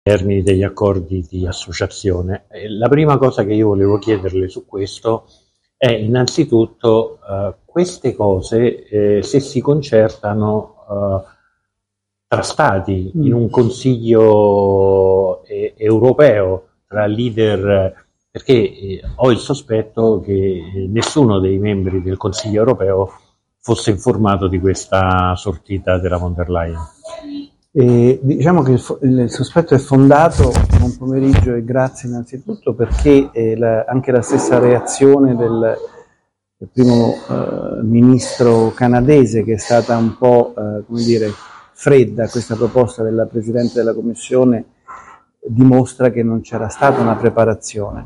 termini degli accordi di associazione. La prima cosa che io volevo chiederle su questo è innanzitutto queste cose se si concertano tra stati in un consiglio europeo tra leader, perché ho il sospetto che nessuno dei membri del Consiglio europeo fosse informato di questa sortita della von der Leyen. Diciamo che il sospetto è fondato. Buon pomeriggio e grazie innanzitutto, perché anche la stessa reazione del primo ministro canadese, che è stata un po' come dire, fredda a questa proposta della Presidente della Commissione, dimostra che non c'era stata una preparazione.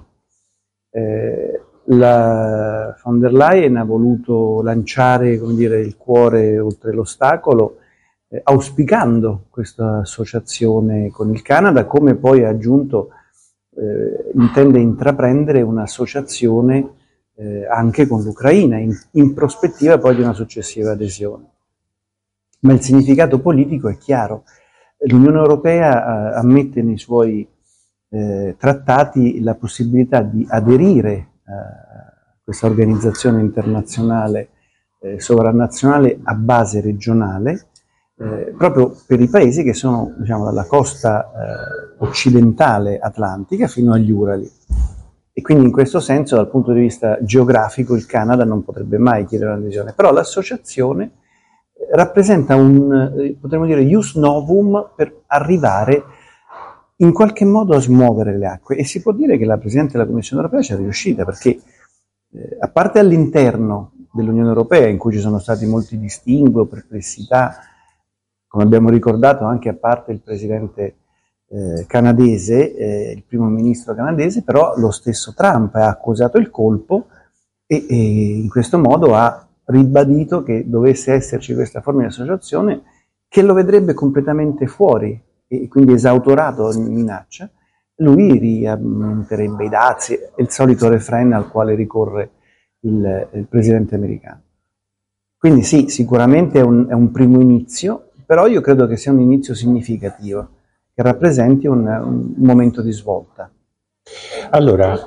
La von der Leyen ha voluto lanciare, come dire, il cuore oltre l'ostacolo, auspicando questa associazione con il Canada, come poi ha aggiunto intende intraprendere un'associazione anche con l'Ucraina, in prospettiva poi di una successiva adesione. Ma il significato politico è chiaro. L'Unione Europea ammette nei suoi trattati la possibilità di aderire a questa organizzazione internazionale sovranazionale a base regionale, proprio per i paesi che sono, diciamo, dalla costa occidentale atlantica fino agli Urali. E quindi in questo senso, dal punto di vista geografico, il Canada non potrebbe mai chiedere un'adesione. Però l'associazione rappresenta potremmo dire, ius novum per arrivare in qualche modo a smuovere le acque. E si può dire che la Presidente della Commissione Europea ci è riuscita, perché a parte all'interno dell'Unione Europea, in cui ci sono stati molti distinguo, perplessità, come abbiamo ricordato anche a parte il Presidente canadese, il primo ministro canadese, però lo stesso Trump ha accusato il colpo e in questo modo ha ribadito che dovesse esserci questa forma di associazione, che lo vedrebbe completamente fuori e quindi esautorato ogni minaccia, lui riaumenterebbe i dazi, è il solito refrain al quale ricorre il presidente americano. Quindi sì, sicuramente è un primo inizio, però io credo che sia un inizio significativo, che rappresenti un momento di svolta. Allora,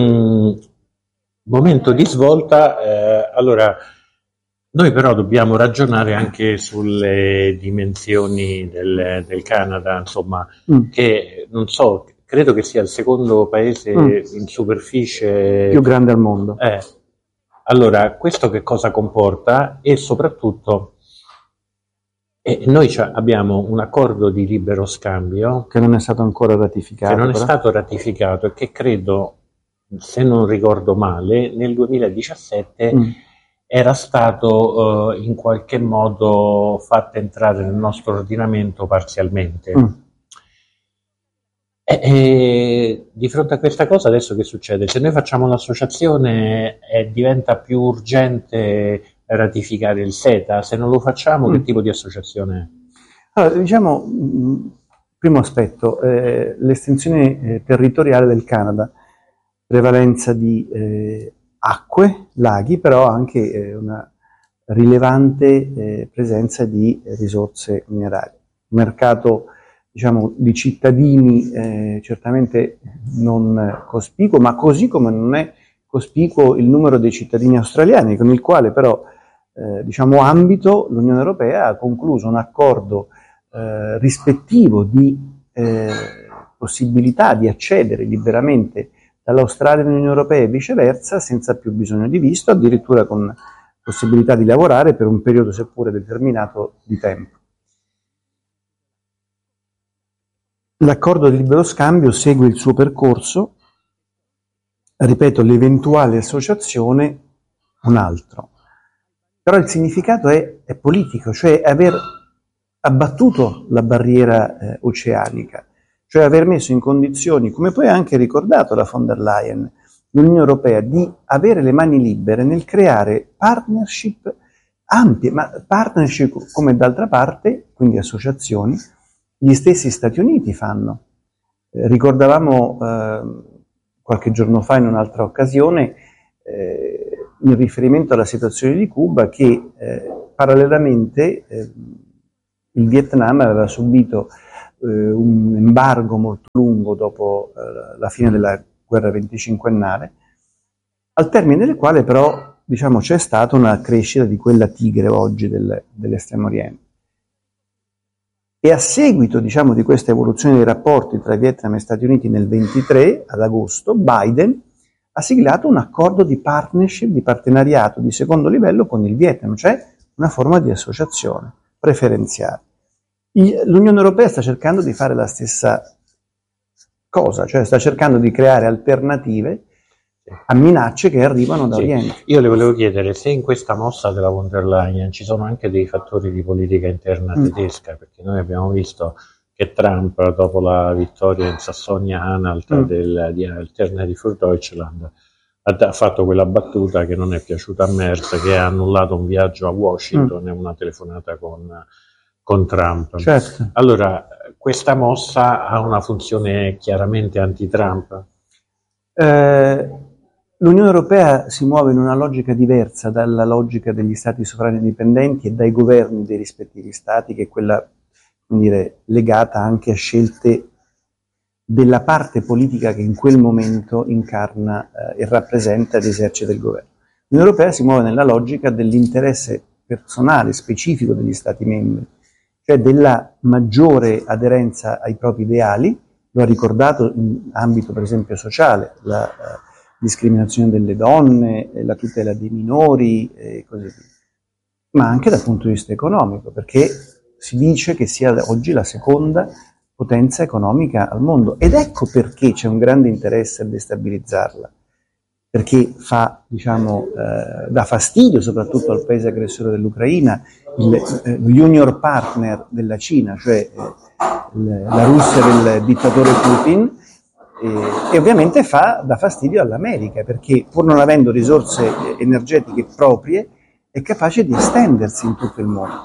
momento di svolta, allora noi però dobbiamo ragionare anche sulle dimensioni del Canada, insomma, che non so, credo che sia il secondo paese in superficie più grande al mondo. Allora, questo che cosa comporta? E soprattutto noi abbiamo un accordo di libero scambio che non è stato ancora ratificato. Che non è stato ratificato e che credo, se non ricordo male, nel 2017 era stato in qualche modo fatto entrare nel nostro ordinamento parzialmente. Di fronte a questa cosa adesso che succede? Se noi facciamo un'associazione diventa più urgente ratificare il CETA? Se non lo facciamo, che tipo di associazione è? Allora, diciamo, primo aspetto, l'estensione territoriale del Canada, prevalenza di acque, laghi, però anche una rilevante presenza di risorse minerarie. Mercato, diciamo, di cittadini certamente non cospicuo, ma così come non è cospicuo il numero dei cittadini australiani, con il quale però diciamo ambito l'Unione Europea ha concluso un accordo rispettivo di possibilità di accedere liberamente dall'Australia all'Unione Europea e viceversa, senza più bisogno di visto, addirittura con possibilità di lavorare per un periodo seppure determinato di tempo. L'accordo di libero scambio segue il suo percorso, ripeto, l'eventuale associazione un altro. Però il significato è politico, cioè aver abbattuto la barriera oceanica, cioè aver messo in condizioni, come poi ha anche ricordato la von der Leyen, l'Unione Europea, di avere le mani libere nel creare partnership ampie, ma partnership come d'altra parte, quindi associazioni, gli stessi Stati Uniti fanno. Ricordavamo qualche giorno fa in un'altra occasione in riferimento alla situazione di Cuba che parallelamente Il Vietnam aveva subito un embargo molto lungo dopo la fine della guerra 25ennale, al termine del quale però, diciamo, c'è stata una crescita di quella tigre oggi dell'Estremo Oriente. E a seguito, diciamo, di questa evoluzione dei rapporti tra Vietnam e Stati Uniti nel 23, ad agosto, Biden ha siglato un accordo di partnership, di partenariato di secondo livello con il Vietnam, cioè una forma di associazione preferenziale. L'Unione Europea sta cercando di fare la stessa cosa, cioè sta cercando di creare alternative a minacce che arrivano da Oriente. Io le volevo chiedere se in questa mossa della von der Leyen ci sono anche dei fattori di politica interna tedesca, perché noi abbiamo visto che Trump, dopo la vittoria in Sassonia-Anhalt di Alternative für Deutschland, ha fatto quella battuta che non è piaciuta a Merz, che ha annullato un viaggio a Washington e una telefonata con Trump. Certo. Allora, questa mossa ha una funzione chiaramente anti-Trump? L'Unione Europea si muove in una logica diversa dalla logica degli stati sovrani indipendenti e dai governi dei rispettivi stati, che è quella, come dire, legata anche a scelte della parte politica che in quel momento incarna e rappresenta ed esercita il governo. L'Unione Europea si muove nella logica dell'interesse personale, specifico degli stati membri, cioè della maggiore aderenza ai propri ideali. Lo ha ricordato in ambito per esempio sociale, la discriminazione delle donne, la tutela dei minori e così via, ma anche dal punto di vista economico, perché si dice che sia oggi la seconda potenza economica al mondo, ed ecco perché c'è un grande interesse a destabilizzarla, perché fa, diciamo, dà fastidio soprattutto al paese aggressore dell'Ucraina, il junior partner della Cina, cioè la Russia del dittatore Putin, e ovviamente dà fastidio all'America, perché pur non avendo risorse energetiche proprie è capace di estendersi in tutto il mondo.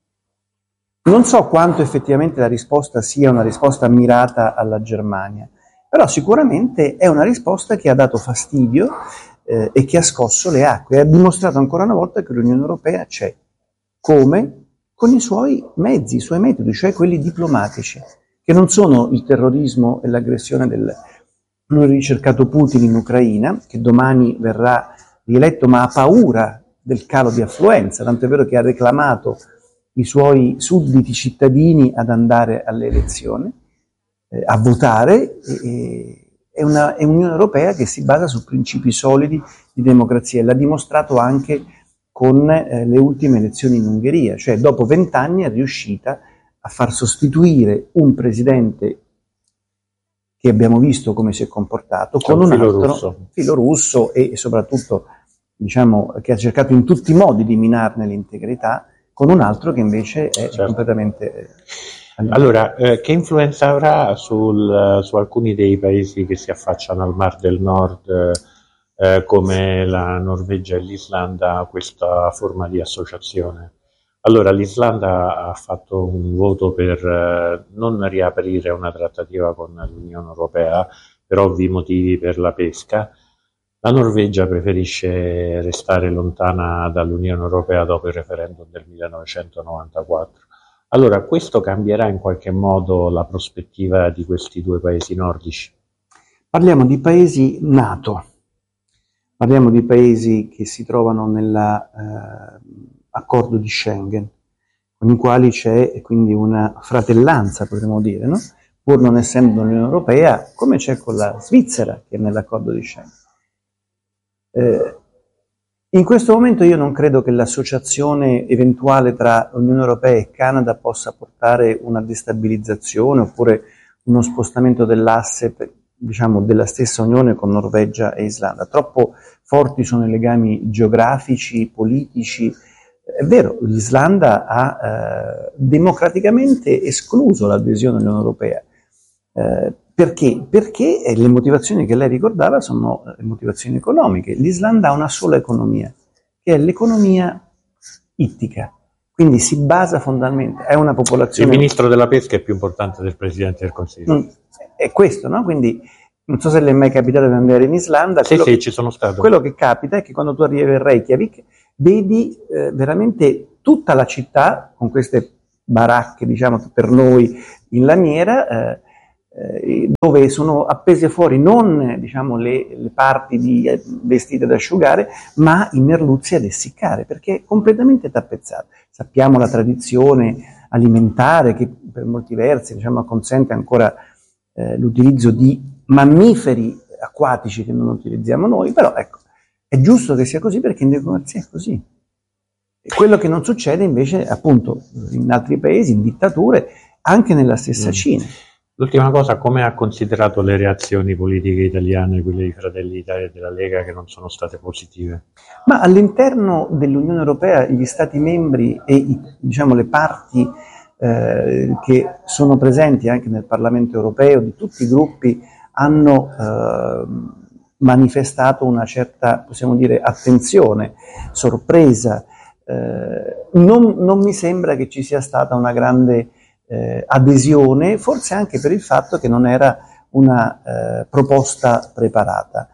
Non so quanto effettivamente la risposta sia una risposta mirata alla Germania, però sicuramente è una risposta che ha dato fastidio e che ha scosso le acque, e ha dimostrato ancora una volta che l'Unione Europea c'è. Come? Con i suoi mezzi, i suoi metodi, cioè quelli diplomatici, che non sono il terrorismo e l'aggressione del pluricercato Putin in Ucraina, che domani verrà rieletto ma ha paura del calo di affluenza, tanto è vero che ha reclamato i suoi sudditi cittadini ad andare alle elezioni, a votare. È un'Unione Europea che si basa su principi solidi di democrazia, e l'ha dimostrato anche con le ultime elezioni in Ungheria, cioè dopo 20 anni è riuscita a far sostituire un presidente che abbiamo visto come si è comportato con un altro filo russo e soprattutto, diciamo, che ha cercato in tutti i modi di minarne l'integrità, con un altro che invece è completamente... Allora, che influenza avrà su alcuni dei paesi che si affacciano al Mar del Nord, come la Norvegia e l'Islanda, questa forma di associazione? Allora, l'Islanda ha fatto un voto per non riaprire una trattativa con l'Unione Europea per ovvi motivi per la pesca. La Norvegia preferisce restare lontana dall'Unione Europea dopo il referendum del 1994. Allora, questo cambierà in qualche modo la prospettiva di questi due paesi nordici? Parliamo di paesi NATO, parliamo di paesi che si trovano nell'accordo di Schengen, con i quali c'è quindi una fratellanza, potremmo dire, no? Pur non essendo l'Unione Europea, come c'è con la Svizzera che è nell'accordo di Schengen. In questo momento io non credo che l'associazione eventuale tra Unione Europea e Canada possa portare una destabilizzazione oppure uno spostamento dell'asse, diciamo, della stessa Unione con Norvegia e Islanda. Troppo forti sono i legami geografici, politici. È vero, l'Islanda ha democraticamente escluso l'adesione all'Unione Europea. Perché? Perché le motivazioni che lei ricordava sono le motivazioni economiche. L'Islanda ha una sola economia, che è l'economia ittica, quindi si basa fondamentalmente, è una popolazione... Il ministro della pesca è più importante del Presidente del Consiglio. È questo, no? Quindi non so se le è mai capitato di andare in Islanda. Sì, ci sono stato. Quello che capita è che quando tu arrivi a Reykjavik vedi veramente tutta la città con queste baracche, diciamo, per noi in lamiera, dove sono appese fuori non, diciamo, le parti di vestite da asciugare, ma i merluzzi ad essiccare, perché è completamente tappezzato. Sappiamo la tradizione alimentare che per molti versi, diciamo, consente ancora l'utilizzo di mammiferi acquatici che non utilizziamo noi, però ecco, è giusto che sia così perché in democrazia è così. E quello che non succede invece appunto in altri paesi, in dittature, anche nella stessa Cina. L'ultima cosa, come ha considerato le reazioni politiche italiane, quelle di Fratelli d'Italia e della Lega, che non sono state positive? Ma all'interno dell'Unione Europea gli Stati membri e diciamo, le parti che sono presenti anche nel Parlamento Europeo, di tutti i gruppi, hanno manifestato una certa, possiamo dire, attenzione, sorpresa. Non mi sembra che ci sia stata una grande adesione, forse anche per il fatto che non era una proposta preparata.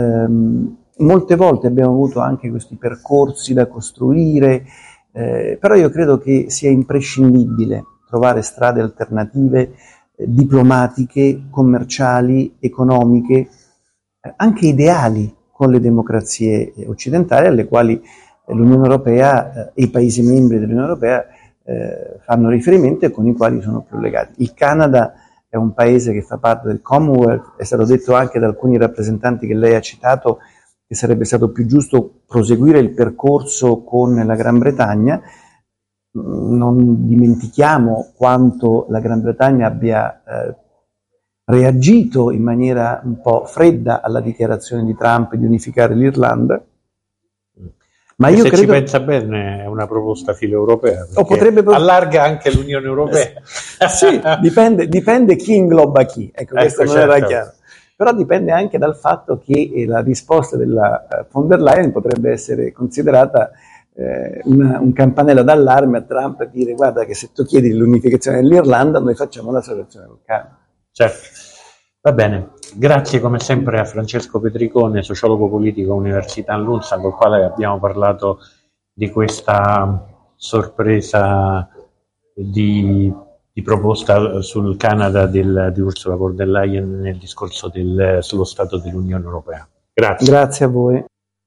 Molte volte abbiamo avuto anche questi percorsi da costruire, però io credo che sia imprescindibile trovare strade alternative, diplomatiche, commerciali, economiche, anche ideali con le democrazie occidentali, alle quali l'Unione Europea e i Paesi membri dell'Unione Europea fanno riferimento e con i quali sono più legati. Il Canada è un paese che fa parte del Commonwealth, è stato detto anche da alcuni rappresentanti che lei ha citato che sarebbe stato più giusto proseguire il percorso con la Gran Bretagna. Non dimentichiamo quanto la Gran Bretagna abbia reagito in maniera un po' fredda alla dichiarazione di Trump di unificare l'Irlanda. Ma io se credo... ci pensa bene è una proposta filo-europea, allarga anche l'Unione Europea. Sì, dipende chi ingloba chi, ecco, questo non era chiaro. Però dipende anche dal fatto che la risposta della von der Leyen potrebbe essere considerata un campanello d'allarme a Trump per dire guarda che se tu chiedi l'unificazione dell'Irlanda noi facciamo la soluzione del Canada. Certo. Va bene, grazie come sempre a Francesco Petricone, sociologo politico Università Lunza, con il quale abbiamo parlato di questa sorpresa di proposta sul Canada di Ursula von der Leyen nel discorso sullo Stato dell'Unione Europea. Grazie. Grazie a voi.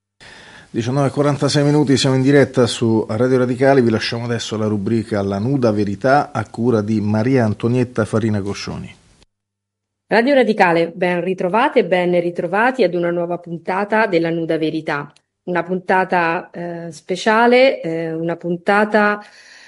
19:46 minuti, siamo in diretta su Radio Radicale, vi lasciamo adesso la rubrica La Nuda Verità a cura di Maria Antonietta Farina Coscioni. Radio Radicale, ben ritrovate e ben ritrovati ad una nuova puntata della Nuda Verità, una puntata speciale, una puntata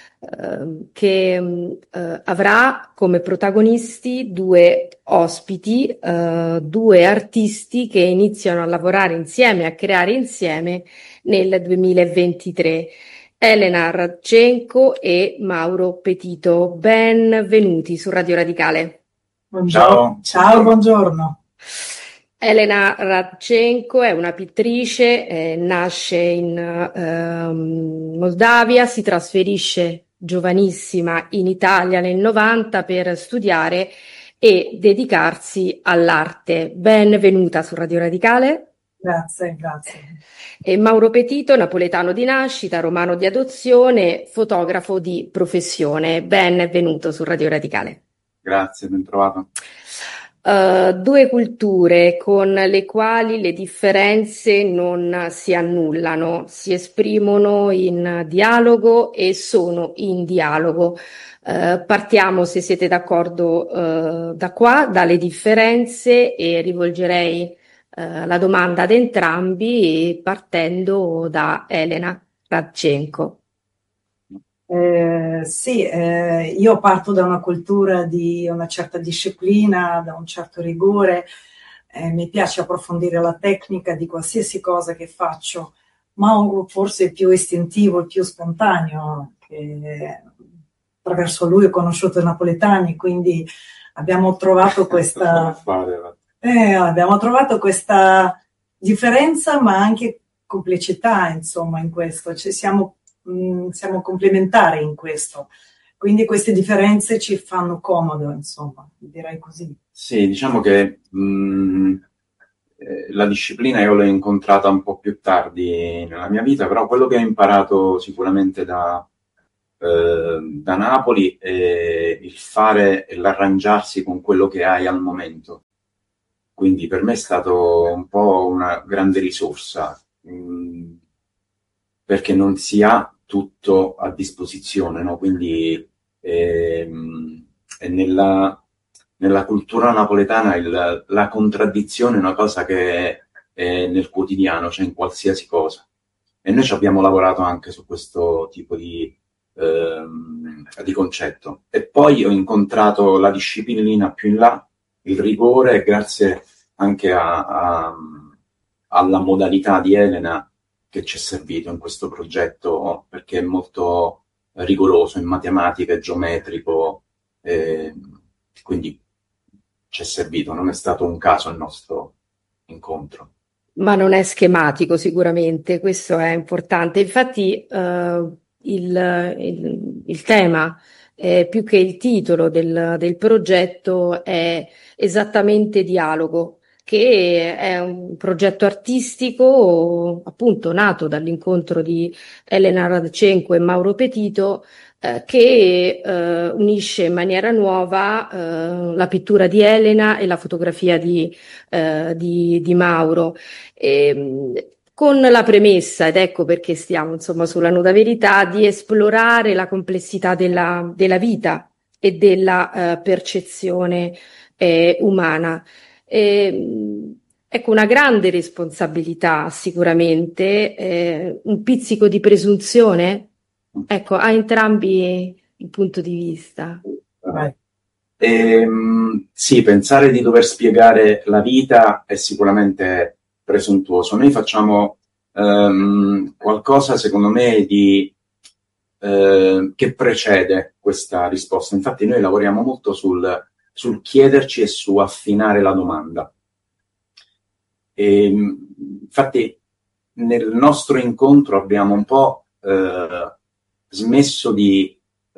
che avrà come protagonisti due ospiti, due artisti che iniziano a lavorare insieme, a creare insieme nel 2023. Elena Radchenko e Mauro Petito, benvenuti su Radio Radicale. Buongiorno. Ciao, buongiorno. Elena Radchenko è una pittrice, nasce in Moldavia, si trasferisce giovanissima in Italia nel 90 per studiare e dedicarsi all'arte. Benvenuta su Radio Radicale. Grazie, grazie. E Mauro Petito, napoletano di nascita, romano di adozione, fotografo di professione. Benvenuto su Radio Radicale. Grazie, ben trovato. Due culture con le quali le differenze non si annullano, si esprimono in dialogo e sono in dialogo. Partiamo, se siete d'accordo, da qua, dalle differenze, e rivolgerei la domanda ad entrambi partendo da Elena Radchenko. Io parto da una cultura di una certa disciplina, da un certo rigore, mi piace approfondire la tecnica di qualsiasi cosa che faccio, ma forse il più istintivo, il più spontaneo, che attraverso lui ho conosciuto i napoletani, quindi abbiamo trovato questa differenza, ma anche complicità, insomma, in questo, siamo complementari in questo, quindi queste differenze ci fanno comodo, insomma, direi così. Sì, diciamo che la disciplina io l'ho incontrata un po' più tardi nella mia vita, però quello che ho imparato sicuramente da da Napoli è il fare e l'arrangiarsi con quello che hai al momento. Quindi per me è stato un po' una grande risorsa, perché non si ha tutto a disposizione, no? Quindi è nella cultura napoletana la contraddizione è una cosa che è nel quotidiano, cioè in qualsiasi cosa. E noi ci abbiamo lavorato anche su questo tipo di concetto. E poi ho incontrato la disciplina più in là, il rigore, grazie anche alla modalità di Elena che ci è servito in questo progetto, perché è molto rigoroso in matematica e geometrico, quindi ci è servito, non è stato un caso il nostro incontro. Ma non è schematico sicuramente, questo è importante. Infatti il tema, più che il titolo del progetto, è esattamente dialogo, che è un progetto artistico appunto nato dall'incontro di Elena Radchenko e Mauro Petito, che unisce in maniera nuova la pittura di Elena e la fotografia di Mauro. Con la premessa, ed ecco perché stiamo insomma sulla nuda verità, di esplorare la complessità della vita e della percezione umana. Ecco, una grande responsabilità sicuramente, un pizzico di presunzione, ecco, a entrambi il punto di vista. Sì, pensare di dover spiegare la vita è sicuramente presuntuoso. Noi facciamo qualcosa, secondo me, che precede questa risposta. Infatti noi lavoriamo molto sul chiederci e su affinare la domanda. Infatti nel nostro incontro abbiamo un po' smesso di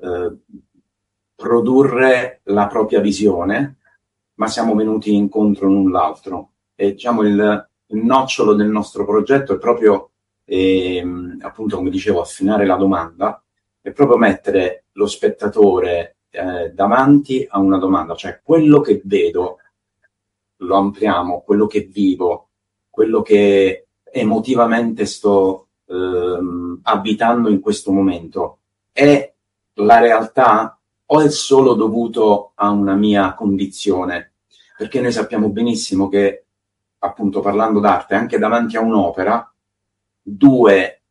produrre la propria visione, ma siamo venuti incontro l'un l'altro. E diciamo il nocciolo del nostro progetto è proprio, appunto, come dicevo, affinare la domanda, è proprio mettere lo spettatore davanti a una domanda, cioè quello che vedo lo ampliamo, quello che vivo, quello che emotivamente sto abitando in questo momento, è la realtà o è solo dovuto a una mia condizione? Perché noi sappiamo benissimo che, appunto, parlando d'arte, anche davanti a un'opera, due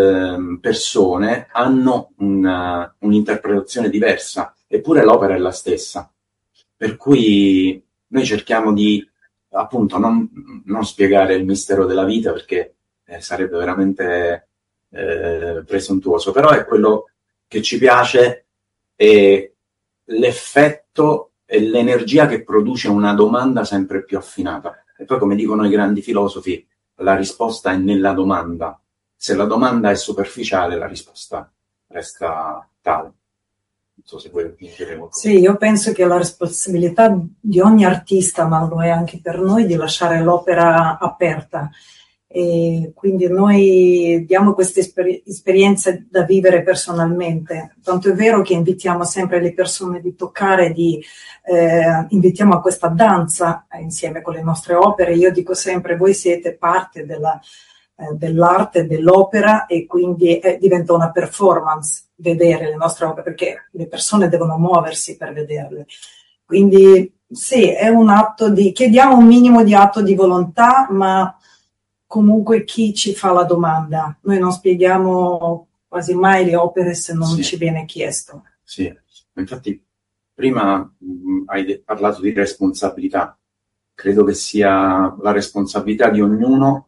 persone hanno un'interpretazione diversa, eppure l'opera è la stessa. Per cui noi cerchiamo di, appunto, non spiegare il mistero della vita, perché sarebbe veramente presuntuoso, però è quello che ci piace, e l'effetto e l'energia che produce una domanda sempre più affinata. E poi, come dicono i grandi filosofi, la risposta è nella domanda. Se la domanda è superficiale, la risposta resta tale. Non so se vuoi aggiungere qualcosa. Sì, io penso che la responsabilità di ogni artista, ma lo è anche per noi, di lasciare l'opera aperta. E quindi noi diamo queste esperienze da vivere personalmente, tanto è vero che invitiamo sempre le persone di toccare, invitiamo a questa danza insieme con le nostre opere. Io dico sempre, voi siete parte dell'arte, dell'opera, e quindi diventa una performance vedere le nostre opere, perché le persone devono muoversi per vederle. Quindi sì, è un atto chiediamo un minimo di atto di volontà, ma comunque chi ci fa la domanda. Noi non spieghiamo quasi mai le opere se non ci viene chiesto. Sì, infatti prima hai parlato di responsabilità. Credo che sia la responsabilità di ognuno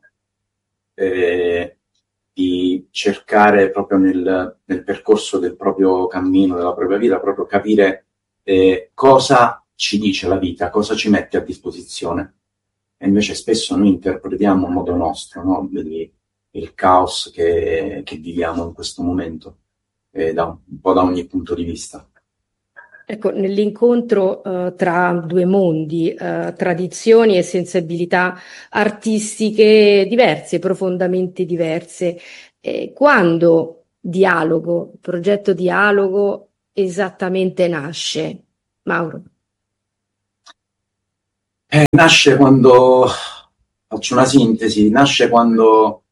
di cercare proprio nel percorso del proprio cammino, della propria vita, proprio capire cosa ci dice la vita, cosa ci mette a disposizione. E invece spesso noi interpretiamo a modo nostro, no? Il caos che viviamo in questo momento, un po' da ogni punto di vista. Ecco, nell'incontro tra due mondi, tradizioni e sensibilità artistiche diverse, profondamente diverse, quando Dialogo, il progetto Dialogo esattamente nasce? Mauro. Nasce quando, faccio una sintesi, nasce quando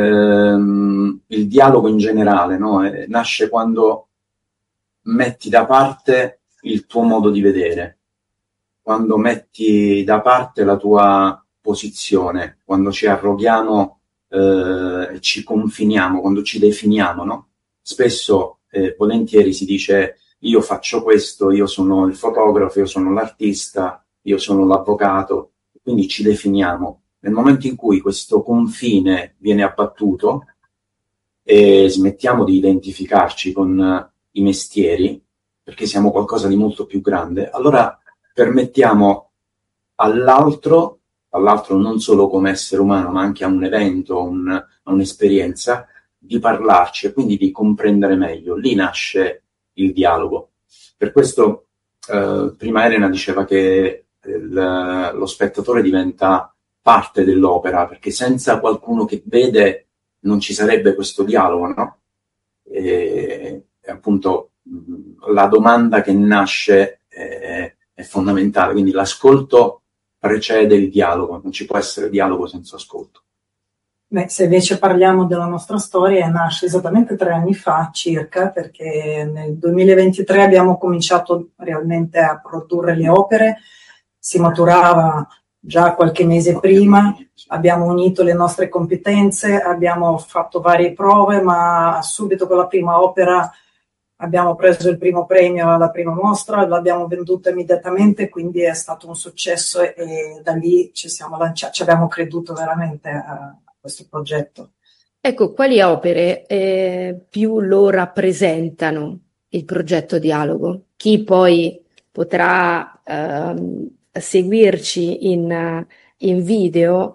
il dialogo in generale, no? Nasce quando metti da parte il tuo modo di vedere, quando metti da parte la tua posizione, quando ci arroghiamo e ci confiniamo, quando ci definiamo, no? Spesso, volentieri si dice io faccio questo, io sono il fotografo, io sono l'artista, io sono l'avvocato, quindi ci definiamo. Nel momento in cui questo confine viene abbattuto e smettiamo di identificarci con i mestieri, perché siamo qualcosa di molto più grande, allora permettiamo all'altro non solo come essere umano, ma anche a un evento, a un'esperienza, di parlarci e quindi di comprendere meglio. Lì nasce il dialogo. Per questo prima Elena diceva che lo spettatore diventa parte dell'opera, perché senza qualcuno che vede non ci sarebbe questo dialogo, no? E appunto la domanda che nasce è fondamentale, quindi l'ascolto precede il dialogo, non ci può essere dialogo senza ascolto. Beh, se invece parliamo della nostra storia, nasce esattamente 3 anni fa circa, perché nel 2023 abbiamo cominciato realmente a produrre le opere, si maturava già qualche mese prima, abbiamo unito le nostre competenze, abbiamo fatto varie prove, ma subito con la prima opera abbiamo preso il primo premio alla prima mostra, l'abbiamo venduta immediatamente, quindi è stato un successo e da lì ci siamo lanciati, ci abbiamo creduto veramente a questo progetto. Ecco, quali opere più lo rappresentano il progetto Dialogo? Chi poi potrà seguirci in video,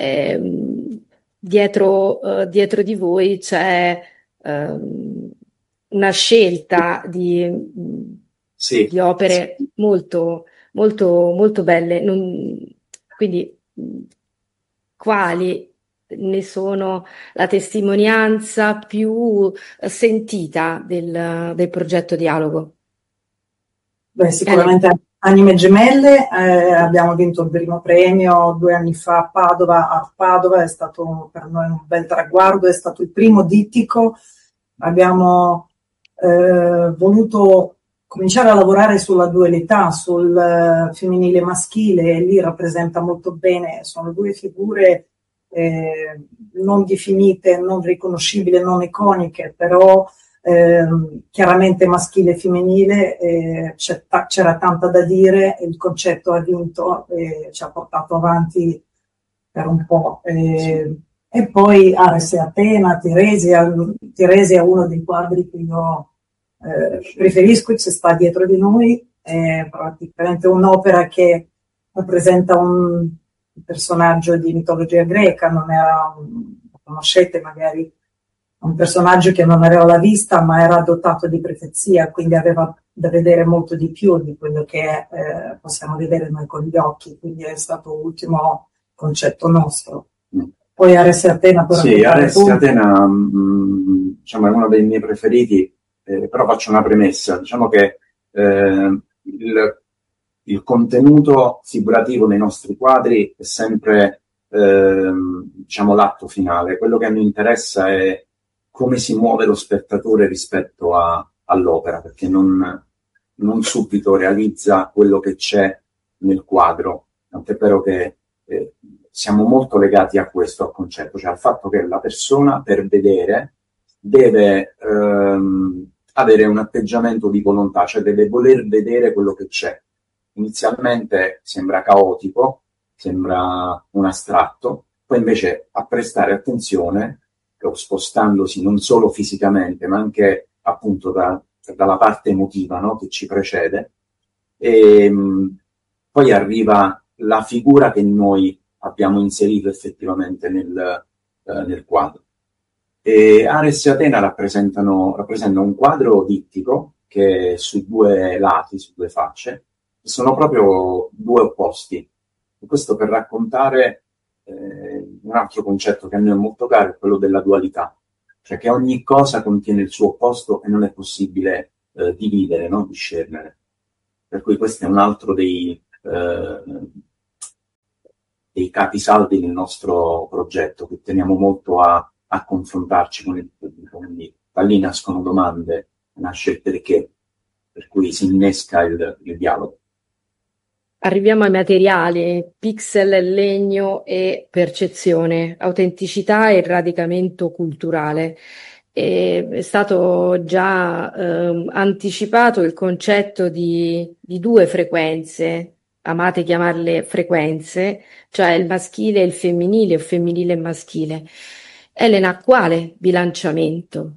dietro di voi c'è una scelta Sì. di opere molto, molto, molto belle. Quindi, quali ne sono la testimonianza più sentita del progetto Dialogo? Beh, sicuramente Anime Gemelle, abbiamo vinto il primo premio 2 anni fa a Padova. A Padova è stato per noi un bel traguardo, è stato il primo dittico. Abbiamo voluto cominciare a lavorare sulla dualità, sul femminile e maschile, e lì rappresenta molto bene, sono 2 figure non definite, non riconoscibili, non iconiche, però chiaramente maschile e femminile, c'era tanto da dire, il concetto ha vinto e ci ha portato avanti per un po'. E poi Ares e Atena, Tiresia è uno dei quadri che io preferisco, ci sta dietro di noi, è praticamente un'opera che rappresenta un personaggio di mitologia greca, non era lo conoscete magari, un personaggio che non aveva la vista ma era dotato di profezia, quindi aveva da vedere molto di più di quello che possiamo vedere noi con gli occhi, quindi è stato l'ultimo concetto nostro. Poi Ares e Atena, sì, Ares e Atena diciamo, è uno dei miei preferiti, però faccio una premessa, diciamo che il contenuto figurativo dei nostri quadri è sempre diciamo l'atto finale. Quello che a noi interessa è come si muove lo spettatore rispetto all'opera, perché non subito realizza quello che c'è nel quadro, tant'è vero che siamo molto legati a questo, al concetto, cioè al fatto che la persona per vedere deve avere un atteggiamento di volontà, cioè deve voler vedere quello che c'è. Inizialmente sembra caotico, sembra un astratto, poi invece a prestare attenzione, spostandosi non solo fisicamente, ma anche appunto dalla parte emotiva, no, che ci precede, e poi arriva la figura che noi abbiamo inserito effettivamente nel quadro. E Ares e Atena rappresentano un quadro dittico che su 2 lati, su 2 facce, sono proprio 2 opposti. E questo per raccontare un altro concetto che a noi è molto caro, è quello della dualità. cioè che ogni cosa contiene il suo opposto e non è possibile dividere, no? Discernere. Per cui questo è un altro dei capisaldi del nostro progetto, che teniamo molto a confrontarci con il pubblico, quindi da lì nascono domande, nasce il perché, per cui si innesca il dialogo. Arriviamo ai materiali, pixel, legno e percezione, autenticità e radicamento culturale. È stato già anticipato il concetto di due frequenze, amate chiamarle frequenze, cioè il maschile e il femminile o femminile e maschile. Elena, quale bilanciamento?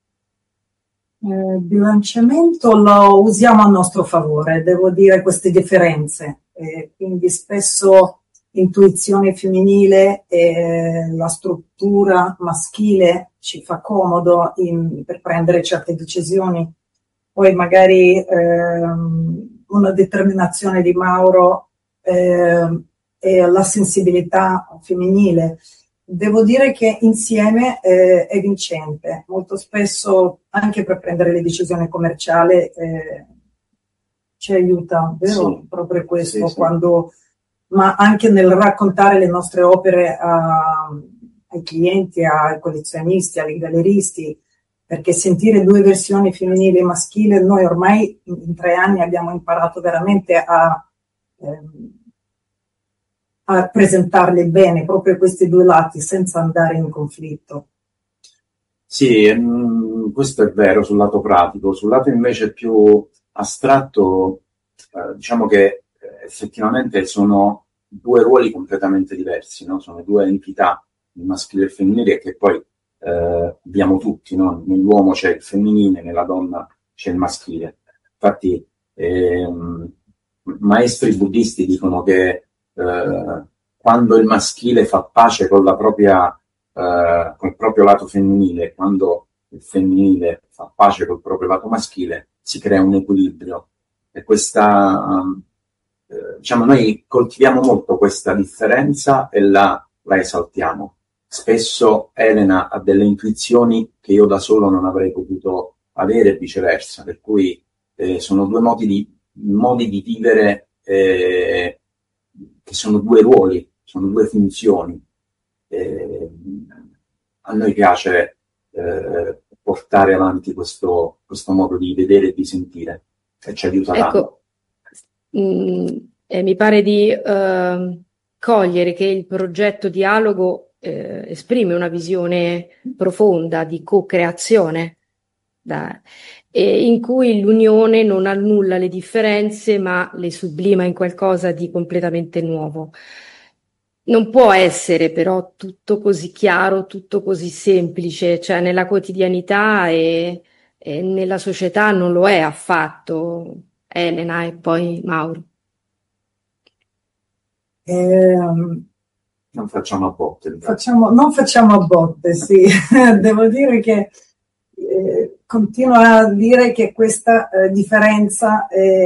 Bilanciamento lo usiamo a nostro favore, devo dire queste differenze, quindi spesso l'intuizione femminile e la struttura maschile ci fa comodo per prendere certe decisioni, poi magari una determinazione di Mauro e la sensibilità femminile. Devo dire che insieme è vincente, molto spesso anche per prendere le decisioni commerciali ci aiuta, vero? Sì. Proprio questo, Sì. ma anche nel raccontare le nostre opere ai clienti, ai collezionisti, ai galleristi, perché sentire due versioni femminile e maschile, noi ormai in 3 anni abbiamo imparato veramente a presentarli bene, proprio questi due lati, senza andare in conflitto. Sì, questo è vero sul lato pratico. Sul lato invece più astratto, diciamo che effettivamente sono 2 ruoli completamente diversi, no? Sono 2 entità, il maschile e il femminile, che poi abbiamo tutti, no? Nell'uomo c'è il femminile, nella donna c'è il maschile. Infatti maestri buddisti dicono che quando il maschile fa pace con la propria col proprio lato femminile, quando il femminile fa pace col proprio lato maschile, si crea un equilibrio. E questa diciamo, noi coltiviamo molto questa differenza e la esaltiamo. Spesso Elena ha delle intuizioni che io da solo non avrei potuto avere e viceversa, per cui sono 2 modi di vivere che sono 2 ruoli, sono 2 funzioni. A noi piace portare avanti questo modo di vedere e di sentire, e ci aiuta tanto. Mi pare di cogliere che il progetto Dialogo esprime una visione profonda di co-creazione, in cui l'unione non annulla le differenze ma le sublima in qualcosa di completamente nuovo. Non può essere però tutto così chiaro, tutto così semplice, cioè nella quotidianità e nella società non lo è affatto. Elena e poi Mauro. Non facciamo a botte. Non facciamo a botte, sì. Devo dire che continuo a dire che questa differenza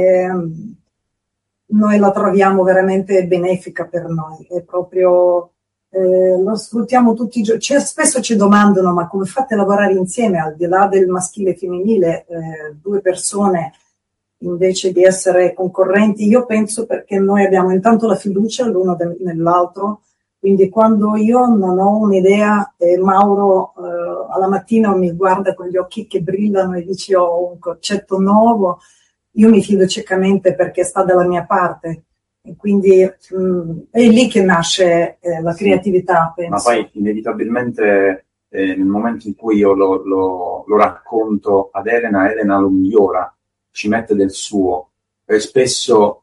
noi la troviamo veramente benefica per noi, è proprio lo sfruttiamo tutti i giorni. Spesso ci domandano: ma come fate a lavorare insieme al di là del maschile e femminile, 2 persone invece di essere concorrenti? Io penso perché noi abbiamo intanto la fiducia l'uno nell'altro, quindi quando io non ho un'idea e Mauro alla mattina mi guarda con gli occhi che brillano e dice ho un concetto nuovo, io mi fido ciecamente perché sta dalla mia parte, e quindi è lì che nasce la creatività, penso. Ma poi inevitabilmente nel momento in cui io lo racconto ad Elena lo migliora, ci mette del suo, e spesso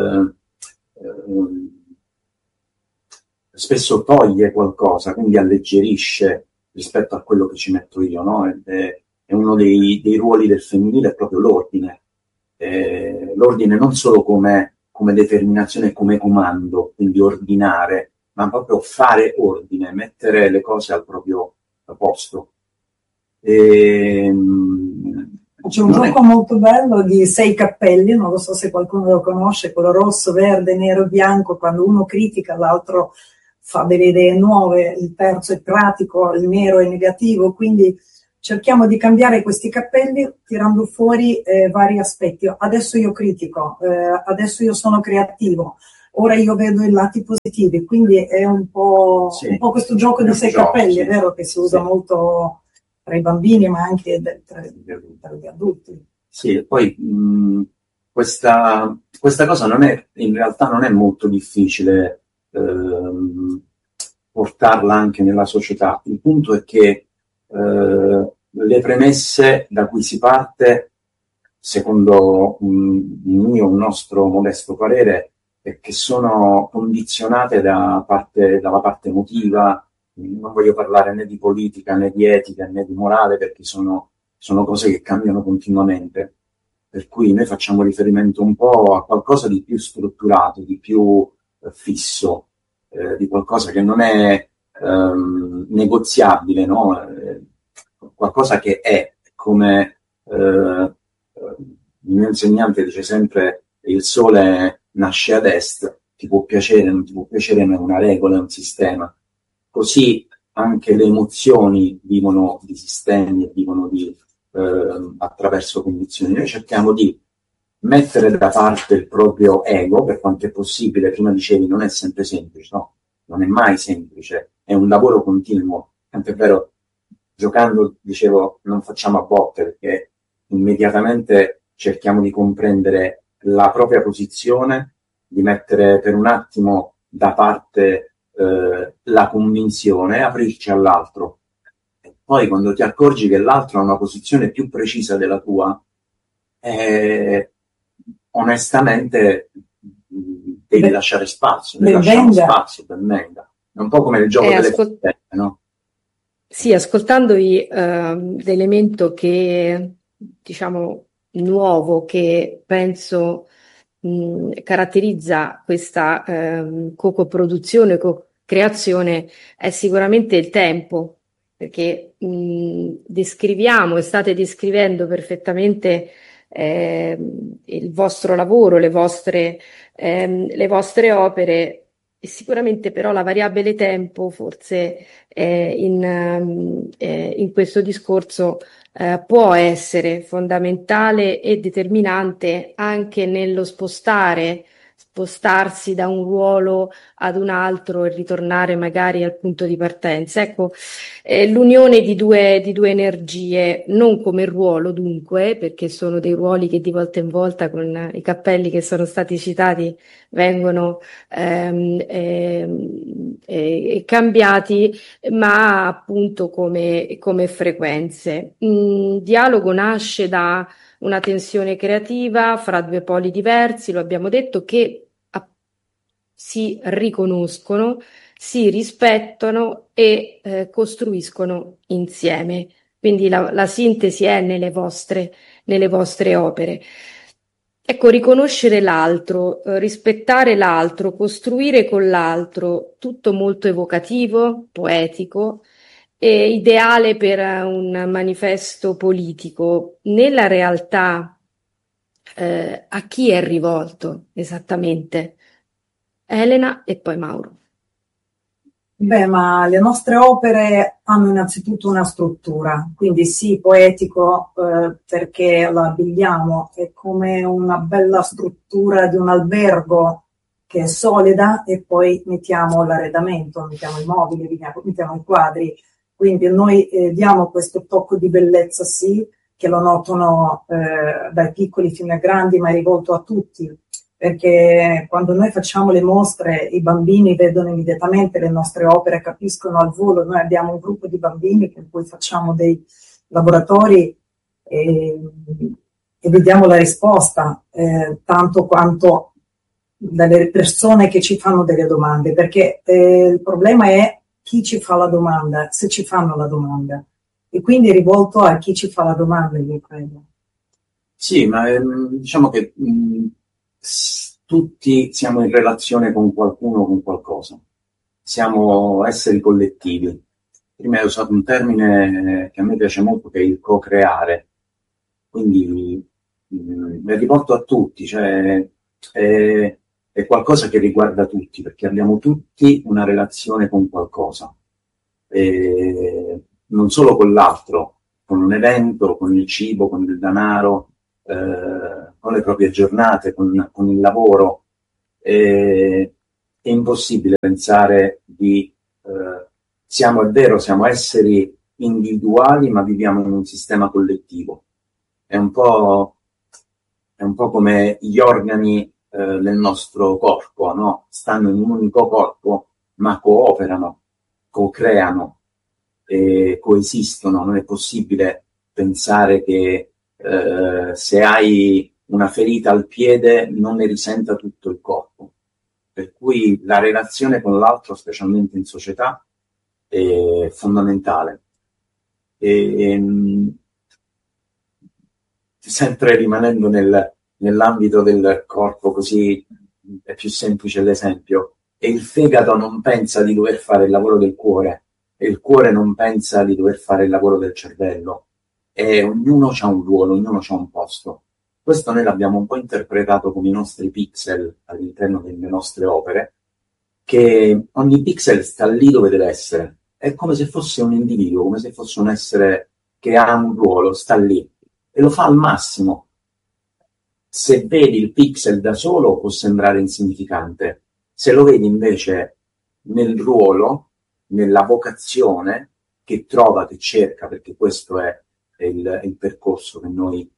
toglie qualcosa, quindi alleggerisce rispetto a quello che ci metto io, no? È uno dei ruoli del femminile, è proprio l'ordine. L'ordine non solo come determinazione, come comando, quindi ordinare, ma proprio fare ordine, mettere le cose al proprio posto. C'è un gioco molto bello di 6 cappelli, non lo so se qualcuno lo conosce, quello rosso, verde, nero, bianco, quando uno critica l'altro fa delle idee nuove, il terzo è pratico, il nero è negativo, quindi cerchiamo di cambiare questi cappelli tirando fuori vari aspetti. Adesso io critico, adesso io sono creativo, ora io vedo i lati positivi, quindi è un po' questo gioco di sei cappelli, è vero che si usa molto tra i bambini ma anche tra gli adulti. Sì, poi questa cosa in realtà non è molto difficile portarla anche nella società. Il punto è che le premesse da cui si parte, secondo un nostro modesto parere, è che sono condizionate dalla parte emotiva. Non voglio parlare né di politica, né di etica, né di morale, perché sono cose che cambiano continuamente. Per cui noi facciamo riferimento un po' a qualcosa di più strutturato, di più fisso, di qualcosa che non è negoziabile, no? Qualcosa che è come il mio insegnante dice sempre: il sole nasce ad est, ti può piacere, non ti può piacere, ma è una regola, è un sistema. Così anche le emozioni vivono di sistemi e vivono attraverso condizioni. Noi cerchiamo di mettere da parte il proprio ego per quanto è possibile. Prima dicevi non è sempre semplice, no, non è mai semplice, è un lavoro continuo. Tant'è vero, giocando dicevo non facciamo a botte, perché immediatamente cerchiamo di comprendere la propria posizione, di mettere per un attimo da parte la convinzione, aprirci all'altro. E poi quando ti accorgi che l'altro ha una posizione più precisa della tua, onestamente devi lasciare spazio, ben venga. È un po' come il gioco delle partite, no? Sì, ascoltandovi, l'elemento che, diciamo, nuovo che penso caratterizza questa co-produzione, co-creazione è sicuramente il tempo, perché descriviamo e state descrivendo perfettamente il vostro lavoro, le vostre opere, e sicuramente però la variabile tempo forse in questo discorso può essere fondamentale e determinante anche nello spostarsi da un ruolo ad un altro e ritornare magari al punto di partenza. Ecco, l'unione di due energie, non come ruolo dunque, perché sono dei ruoli che di volta in volta con i cappelli che sono stati citati vengono cambiati, ma appunto come frequenze. Dialogo nasce da una tensione creativa fra due poli diversi, lo abbiamo detto, che si riconoscono, si rispettano e costruiscono insieme. Quindi la sintesi è nelle vostre opere. Ecco, riconoscere l'altro, rispettare l'altro, costruire con l'altro, tutto molto evocativo, poetico e ideale per un manifesto politico. Nella realtà, a chi è rivolto esattamente? Elena e poi Mauro. Beh, ma le nostre opere hanno innanzitutto una struttura, quindi sì, poetico, perché la abbigliamo, è come una bella struttura di un albergo che è solida, e poi mettiamo l'arredamento, mettiamo i mobili, mettiamo i quadri, quindi noi diamo questo tocco di bellezza, sì, che lo notano dai piccoli fino ai grandi, ma è rivolto a tutti. Perché quando noi facciamo le mostre i bambini vedono immediatamente le nostre opere, capiscono al volo. Noi abbiamo un gruppo di bambini con cui facciamo dei laboratori e vediamo la risposta, tanto quanto dalle persone che ci fanno delle domande, perché il problema è chi ci fa la domanda, se ci fanno la domanda, e quindi è rivolto a chi ci fa la domanda, io credo. Sì, ma diciamo che tutti siamo in relazione con qualcuno, con qualcosa. Siamo esseri collettivi. Prima hai usato un termine che a me piace molto, che è il co-creare. Quindi è rivolto a tutti, cioè è è qualcosa che riguarda tutti, perché abbiamo tutti una relazione con qualcosa, non solo con l'altro, con un evento, con il cibo, con il denaro, con le proprie giornate, con il lavoro. È impossibile pensare di è vero, siamo esseri individuali, ma viviamo in un sistema collettivo. È un po' come gli organi del nostro corpo, no? Stanno in un unico corpo, ma cooperano, co-creano, coesistono. Non è possibile pensare che se hai una ferita al piede non ne risenta tutto il corpo. Per cui la relazione con l'altro, specialmente in società, è fondamentale. Sempre rimanendo nell'ambito del corpo, così è più semplice l'esempio, e il fegato non pensa di dover fare il lavoro del cuore, e il cuore non pensa di dover fare il lavoro del cervello, e ognuno ha un ruolo, ognuno ha un posto. Questo noi l'abbiamo un po' interpretato come i nostri pixel all'interno delle nostre opere, che ogni pixel sta lì dove deve essere, è come se fosse un individuo, come se fosse un essere che ha un ruolo, sta lì e lo fa al massimo. Se vedi il pixel da solo può sembrare insignificante, se lo vedi invece nel ruolo, nella vocazione che trova, che cerca, perché questo è il percorso che noi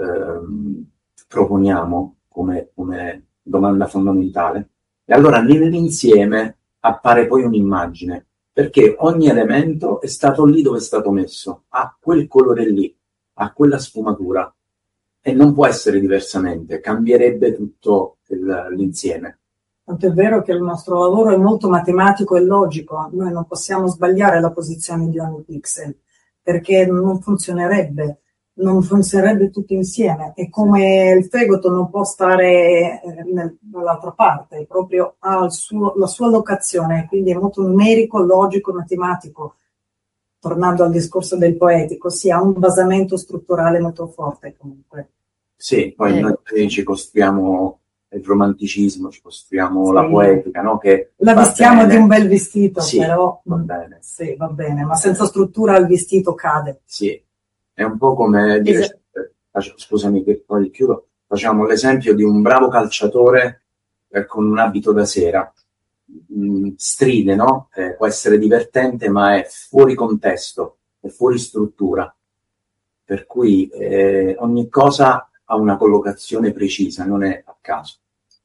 proponiamo come domanda fondamentale, e allora nell'insieme appare poi un'immagine, perché ogni elemento è stato lì dove è stato messo, ha quel colore lì, ha quella sfumatura, e non può essere diversamente, cambierebbe tutto l'insieme. Tanto è vero che il nostro lavoro è molto matematico e logico, noi non possiamo sbagliare la posizione di ogni pixel, perché non funzionerebbe tutto insieme. È come il fegato non può stare dall'altra parte, proprio ha la sua locazione, quindi è molto numerico, logico, matematico. Tornando al discorso del poetico, si ha un basamento strutturale molto forte comunque. Sì, poi noi ci costruiamo il romanticismo, ci costruiamo la poetica, no? Che la vestiamo bene. Di un bel vestito, sì, però va bene. Sì, va bene, ma senza struttura il vestito cade. Sì, è un po' come dire, scusami che poi chiudo, facciamo l'esempio di un bravo calciatore con un abito da sera. Stride, no? Può essere divertente, ma è fuori contesto, è fuori struttura, per cui ogni cosa ha una collocazione precisa, non è a caso.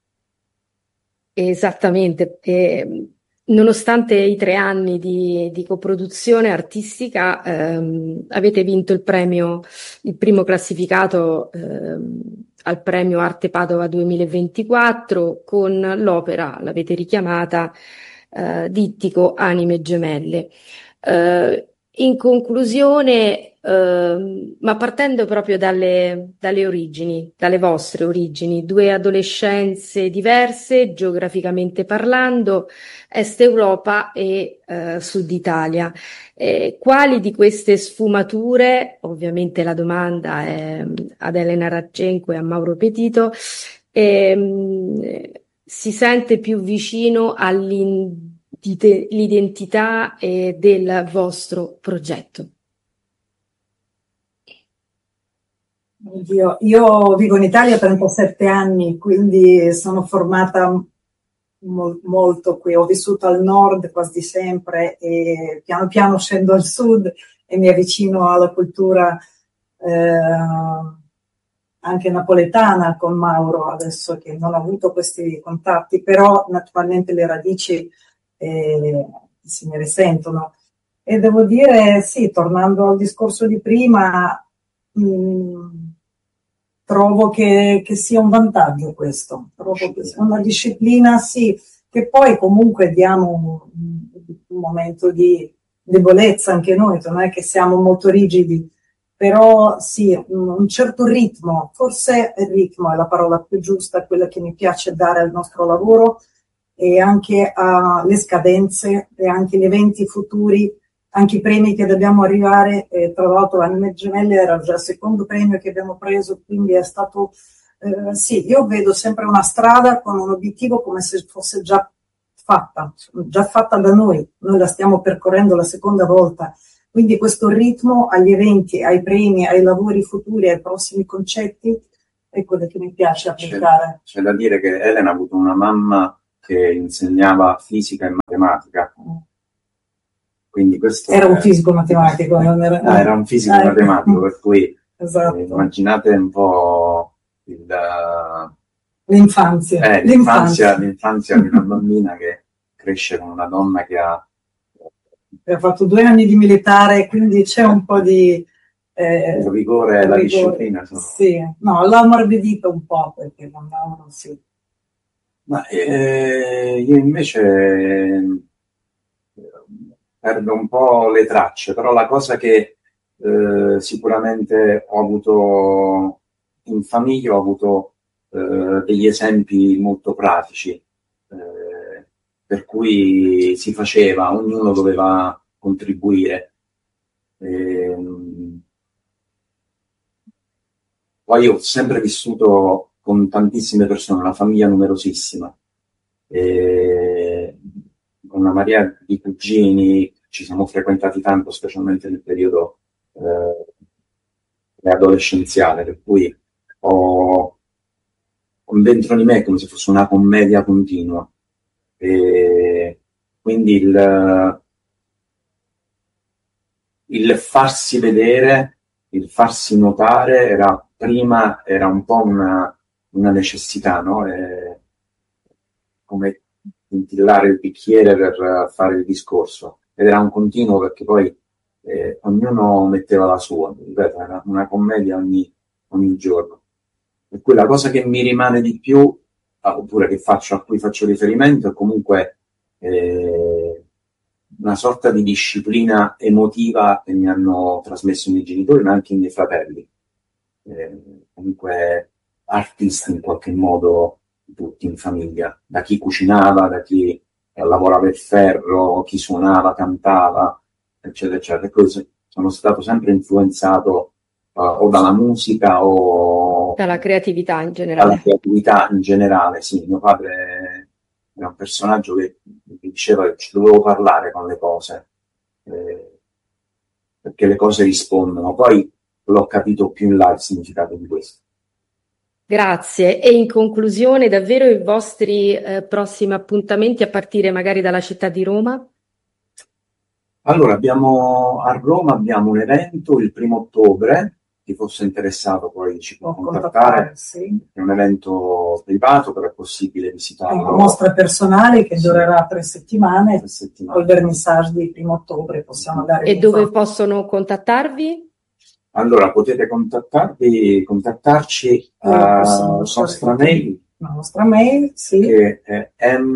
Esattamente, nonostante i 3 anni di coproduzione artistica, avete vinto il primo classificato al premio Arte Padova 2024 con l'opera, l'avete richiamata, Dittico, Anime Gemelle. In conclusione, ma partendo proprio dalle origini, dalle vostre origini, 2 adolescenze diverse geograficamente parlando, Est Europa e Sud Italia. Quali di queste sfumature, ovviamente la domanda è ad Elena Radchenko e a Mauro Petito, si sente più vicino all'identità del vostro progetto? Io vivo in Italia 37 anni, quindi sono formata molto qui. Ho vissuto al nord quasi sempre e piano piano scendo al sud e mi avvicino alla cultura anche napoletana con Mauro, adesso che non ho avuto questi contatti, però naturalmente le radici si ne risentono. E devo dire, sì, tornando al discorso di prima, trovo che sia un vantaggio questo, trovo che sia una disciplina, sì, che poi comunque diamo un momento di debolezza anche noi, non è che siamo molto rigidi, però sì, un certo ritmo, forse il ritmo è la parola più giusta, quella che mi piace dare al nostro lavoro, e anche alle scadenze e anche gli eventi futuri, anche i premi che dobbiamo arrivare. Tra l'altro Anime Gemelle era già il secondo premio che abbiamo preso, quindi è stato Sì, io vedo sempre una strada con un obiettivo come se fosse già fatta da noi la stiamo percorrendo la seconda volta, quindi questo ritmo agli eventi, ai premi, ai lavori futuri, ai prossimi concetti è quello che mi piace applicare. C'è da dire che Elena ha avuto una mamma che insegnava fisica e matematica. Quindi questo era un fisico matematico, non era... era un fisico matematico, per cui esatto. Immaginate un po' l'infanzia di una bambina che cresce con una donna che ha fatto 2 anni di militare, quindi c'è un po' di il rigore e la disciplina. Sì, no, l'ho ammorbidito un po' perché non sì. Ma io invece perdo un po' le tracce, però la cosa che sicuramente ho avuto in famiglia, ho avuto degli esempi molto pratici, per cui si faceva, ognuno doveva contribuire. Poi ho sempre vissuto con tantissime persone, una famiglia numerosissima, una marea di cugini, ci siamo frequentati tanto, specialmente nel periodo adolescenziale, per cui ho dentro di me come se fosse una commedia continua. Quindi il farsi vedere, il farsi notare prima era un po' una necessità, no? Come ventillare il bicchiere per fare il discorso, ed era un continuo perché poi ognuno metteva la sua, ripeto, era una commedia ogni giorno. Per cui la cosa che mi rimane di più, oppure a cui faccio riferimento, è comunque una sorta di disciplina emotiva che mi hanno trasmesso i miei genitori, ma anche i miei fratelli. Comunque artisti in qualche modo, tutti in famiglia, da chi cucinava, da chi lavorava il ferro, chi suonava, cantava, eccetera, eccetera. E così sono stato sempre influenzato o dalla musica o dalla creatività in generale. Dalla creatività in generale, sì. Mio padre era un personaggio che mi diceva che ci dovevo parlare con le cose, perché le cose rispondono. Poi l'ho capito più in là il significato di questo. Grazie. E in conclusione, davvero i vostri prossimi appuntamenti a partire magari dalla città di Roma? Allora, a Roma abbiamo un evento il 1° ottobre, chi fosse interessato poi ci può contattare, sì. È un evento privato, però è possibile visitarlo. È una mostra personale che durerà 3 settimane, col vernissage di 1° ottobre possiamo dare. E dove possono contattarvi? Allora, potete contattarci alla nostra mail. La nostra mail, sì. Che è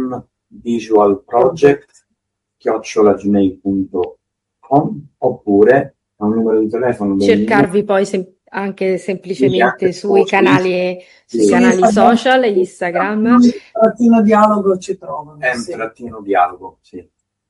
mvisualproject@gmail.com, oppure a un numero di telefono. Cercarvi poi anche semplicemente sui canali social, Instagram. _dialogo ci trovano. _dialogo, sì.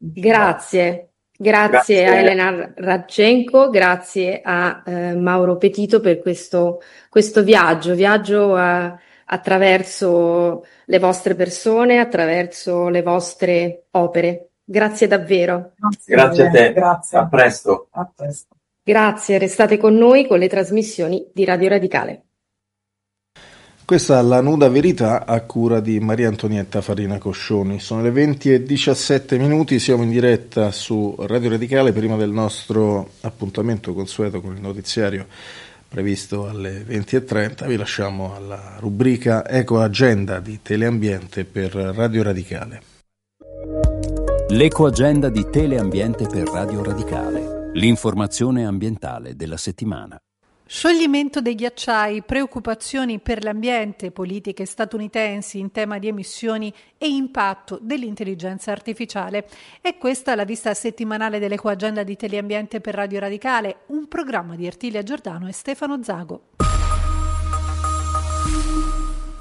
Grazie a Elena Radchenko, grazie a Mauro Petito per questo viaggio attraverso le vostre persone, attraverso le vostre opere. Grazie davvero. Grazie a te. Grazie. A presto. Grazie, restate con noi con le trasmissioni di Radio Radicale. Questa è La Nuda Verità a cura di Maria Antonietta Farina Coscioni. Sono le 20:17, siamo in diretta su Radio Radicale prima del nostro appuntamento consueto con il notiziario previsto alle 20:30. Vi lasciamo alla rubrica Eco Agenda di Teleambiente per Radio Radicale. L'Eco Agenda di Teleambiente per Radio Radicale. L'informazione ambientale della settimana. Scioglimento dei ghiacciai, preoccupazioni per l'ambiente, politiche statunitensi in tema di emissioni e impatto dell'intelligenza artificiale. E questa è la vista settimanale dell'Ecoagenda di Teleambiente per Radio Radicale, un programma di Ertilia Giordano e Stefano Zago.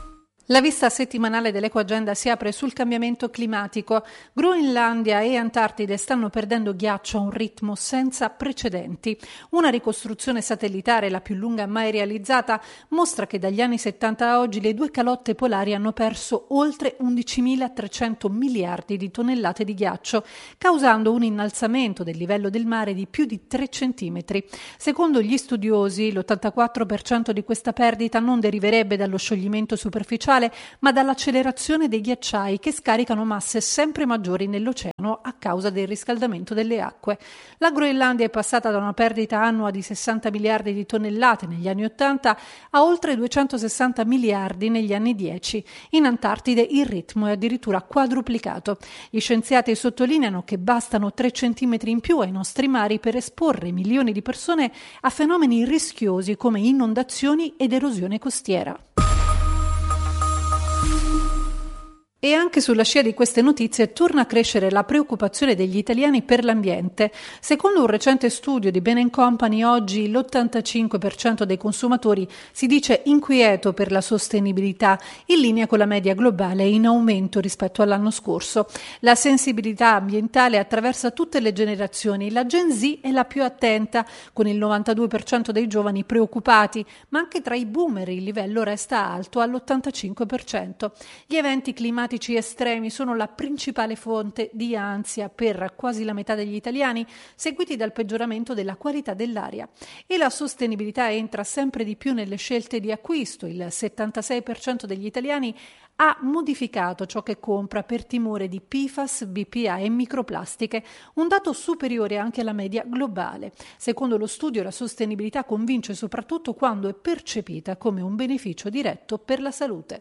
La vista settimanale dell'Ecoagenda si apre sul cambiamento climatico. Groenlandia e Antartide stanno perdendo ghiaccio a un ritmo senza precedenti. Una ricostruzione satellitare, la più lunga mai realizzata, mostra che dagli anni 70 a oggi le due calotte polari hanno perso oltre 11.300 miliardi di tonnellate di ghiaccio, causando un innalzamento del livello del mare di più di 3 centimetri. Secondo gli studiosi, l'84% di questa perdita non deriverebbe dallo scioglimento superficiale, ma dall'accelerazione dei ghiacciai che scaricano masse sempre maggiori nell'oceano a causa del riscaldamento delle acque. La Groenlandia è passata da una perdita annua di 60 miliardi di tonnellate negli anni 80 a oltre 260 miliardi negli anni 10. In Antartide il ritmo è addirittura quadruplicato. Gli scienziati sottolineano che bastano 3 centimetri in più ai nostri mari per esporre milioni di persone a fenomeni rischiosi come inondazioni ed erosione costiera. E anche sulla scia di queste notizie torna a crescere la preoccupazione degli italiani per l'ambiente. Secondo un recente studio di Bain & Company, oggi l'85% dei consumatori si dice inquieto per la sostenibilità, in linea con la media globale e in aumento rispetto all'anno scorso. La sensibilità ambientale attraversa tutte le generazioni. La Gen Z è la più attenta, con il 92% dei giovani preoccupati, ma anche tra i boomer il livello resta alto all'85%. Gli eventi climatici estremi sono la principale fonte di ansia per quasi la metà degli italiani, seguiti dal peggioramento della qualità dell'aria. E la sostenibilità entra sempre di più nelle scelte di acquisto. Il 76% degli italiani ha modificato ciò che compra per timore di PFAS, BPA e microplastiche, un dato superiore anche alla media globale. Secondo lo studio, la sostenibilità convince soprattutto quando è percepita come un beneficio diretto per la salute.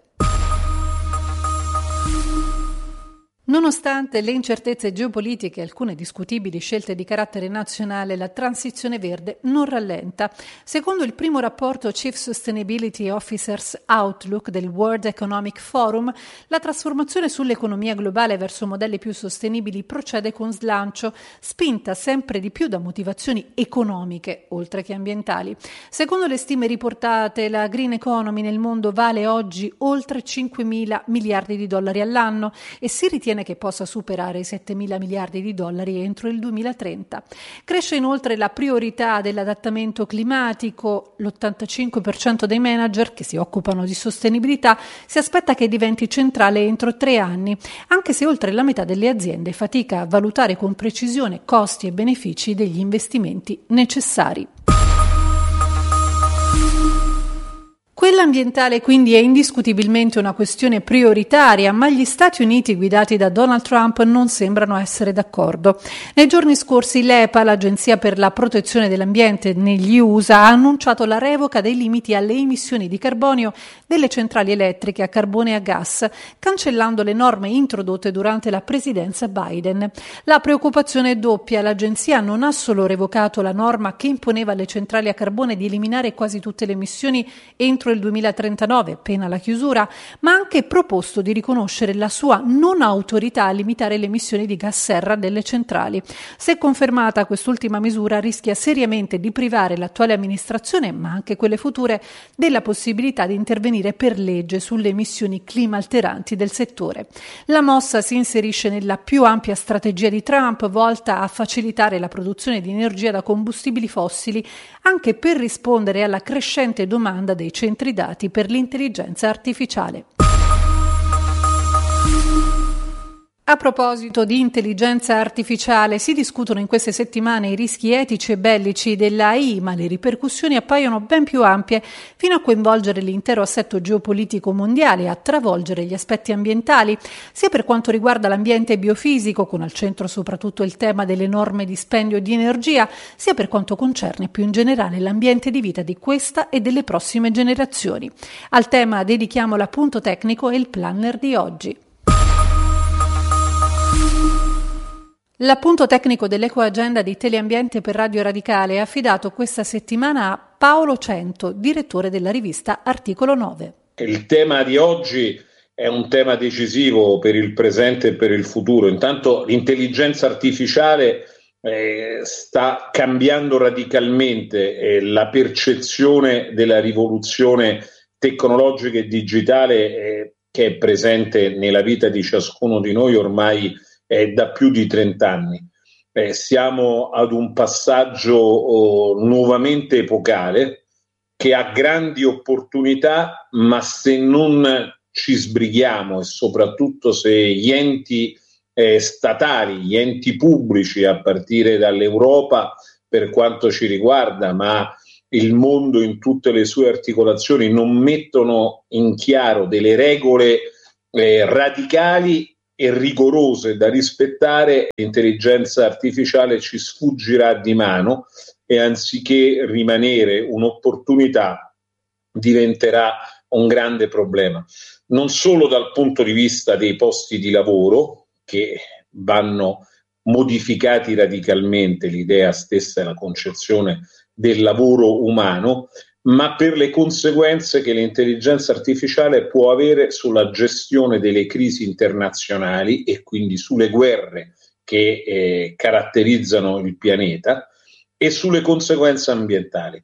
Nonostante le incertezze geopolitiche e alcune discutibili scelte di carattere nazionale, la transizione verde non rallenta. Secondo il primo rapporto Chief Sustainability Officers Outlook del World Economic Forum, la trasformazione sull'economia globale verso modelli più sostenibili procede con slancio, spinta sempre di più da motivazioni economiche, oltre che ambientali. Secondo le stime riportate, la green economy nel mondo vale oggi oltre 5.000 miliardi di dollari all'anno e si ritiene che possa superare i 7.000 miliardi di dollari entro il 2030. Cresce inoltre la priorità dell'adattamento climatico. L'85% dei manager che si occupano di sostenibilità si aspetta che diventi centrale entro 3 anni, anche se oltre la metà delle aziende fatica a valutare con precisione costi e benefici degli investimenti necessari. Quella ambientale quindi è indiscutibilmente una questione prioritaria, ma gli Stati Uniti guidati da Donald Trump non sembrano essere d'accordo. Nei giorni scorsi l'EPA, l'Agenzia per la protezione dell'ambiente negli USA, ha annunciato la revoca dei limiti alle emissioni di carbonio delle centrali elettriche a carbone e a gas, cancellando le norme introdotte durante la presidenza Biden. La preoccupazione è doppia. L'Agenzia non ha solo revocato la norma che imponeva alle centrali a carbone di eliminare quasi tutte le emissioni entro il 2039, pena la chiusura, ma ha anche proposto di riconoscere la sua non autorità a limitare le emissioni di gas serra delle centrali. Se confermata, quest'ultima misura rischia seriamente di privare l'attuale amministrazione, ma anche quelle future, della possibilità di intervenire per legge sulle emissioni climalteranti del settore. La mossa si inserisce nella più ampia strategia di Trump, volta a facilitare la produzione di energia da combustibili fossili, anche per rispondere alla crescente domanda dei centri dati per l'intelligenza artificiale. A proposito di intelligenza artificiale, si discutono in queste settimane i rischi etici e bellici dell'AI, ma le ripercussioni appaiono ben più ampie, fino a coinvolgere l'intero assetto geopolitico mondiale e a travolgere gli aspetti ambientali, sia per quanto riguarda l'ambiente biofisico, con al centro soprattutto il tema dell'enorme dispendio di energia, sia per quanto concerne più in generale l'ambiente di vita di questa e delle prossime generazioni. Al tema dedichiamo l'appunto tecnico e il planner di oggi. L'appunto tecnico dell'Ecoagenda di Teleambiente per Radio Radicale è affidato questa settimana a Paolo Cento, direttore della rivista Articolo 9. Il tema di oggi è un tema decisivo per il presente e per il futuro. Intanto l'intelligenza artificiale sta cambiando radicalmente la percezione della rivoluzione tecnologica e digitale che è presente nella vita di ciascuno di noi ormai da più di 30 anni. Siamo ad un passaggio nuovamente epocale che ha grandi opportunità, ma se non ci sbrighiamo e soprattutto se gli enti statali, gli enti pubblici, a partire dall'Europa per quanto ci riguarda, ma il mondo in tutte le sue articolazioni, non mettono in chiaro delle regole radicali e rigorose da rispettare, l'intelligenza artificiale ci sfuggirà di mano e anziché rimanere un'opportunità diventerà un grande problema, non solo dal punto di vista dei posti di lavoro, che vanno modificati radicalmente, l'idea stessa e la concezione del lavoro umano, ma per le conseguenze che l'intelligenza artificiale può avere sulla gestione delle crisi internazionali e quindi sulle guerre che caratterizzano il pianeta e sulle conseguenze ambientali.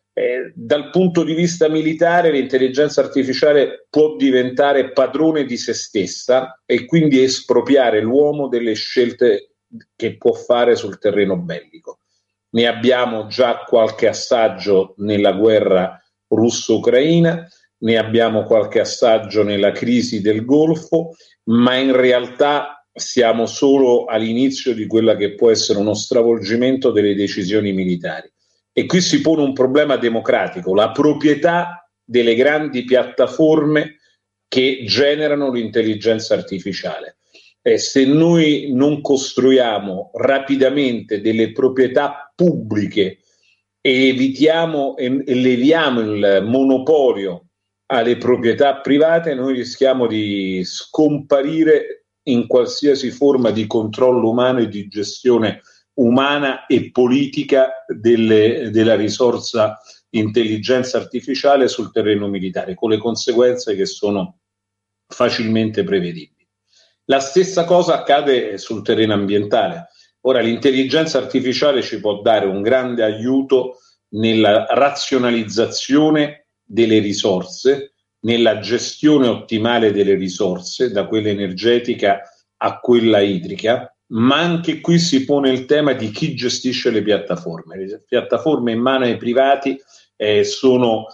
Dal punto di vista militare, l'intelligenza artificiale può diventare padrone di se stessa e quindi espropriare l'uomo delle scelte che può fare sul terreno bellico. Ne abbiamo già qualche assaggio nella guerra russo-ucraina, ne abbiamo qualche assaggio nella crisi del Golfo, ma in realtà siamo solo all'inizio di quella che può essere uno stravolgimento delle decisioni militari. E qui si pone un problema democratico, la proprietà delle grandi piattaforme che generano l'intelligenza artificiale. Se noi non costruiamo rapidamente delle proprietà pubbliche e evitiamo e leviamo il monopolio alle proprietà private, noi rischiamo di scomparire in qualsiasi forma di controllo umano e di gestione umana e politica della risorsa intelligenza artificiale sul terreno militare, con le conseguenze che sono facilmente prevedibili. La stessa cosa accade sul terreno ambientale. Ora, l'intelligenza artificiale ci può dare un grande aiuto nella razionalizzazione delle risorse, nella gestione ottimale delle risorse, da quella energetica a quella idrica, ma anche qui si pone il tema di chi gestisce le piattaforme. Le piattaforme in mano ai privati sono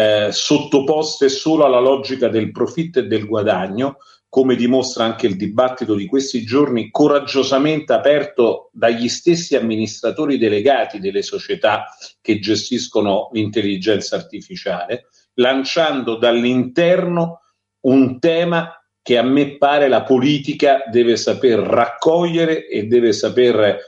sottoposte solo alla logica del profitto e del guadagno, come dimostra anche il dibattito di questi giorni, coraggiosamente aperto dagli stessi amministratori delegati delle società che gestiscono l'intelligenza artificiale, lanciando dall'interno un tema che a me pare la politica deve saper raccogliere e deve saper